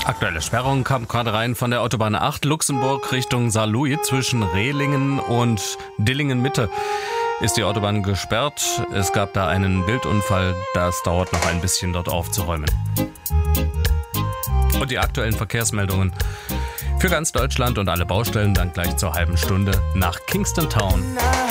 Aktuelle Sperrung kam gerade rein von der Autobahn 8 Luxemburg Richtung Saarlouis zwischen Rehlingen und Dillingen-Mitte. Ist die Autobahn gesperrt. Es gab da einen Wildunfall. Das dauert noch ein bisschen, dort aufzuräumen. Und die aktuellen Verkehrsmeldungen für ganz Deutschland und alle Baustellen dann gleich zur halben Stunde nach Kingston Town.